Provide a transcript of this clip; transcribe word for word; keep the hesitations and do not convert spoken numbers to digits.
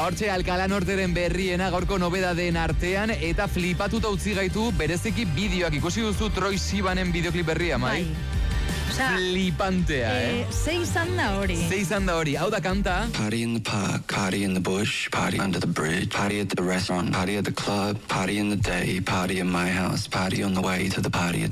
Hortxe Alcalá Norteren berriena gaurko nobedadeen artean, eta flipatuta utzi gaitu bereziki bideoak. Ikusi duzu Troye Sivanen bideoklip berria, mai? Bai. Osa, flipantea, eh? eh? Ze izan da hori. Ze izan da hori. Hau da kanta. Party in the park, party in the bush, party under the bridge, party at the restaurant, party at the club, party in the day, party in my house, party on the way to the party at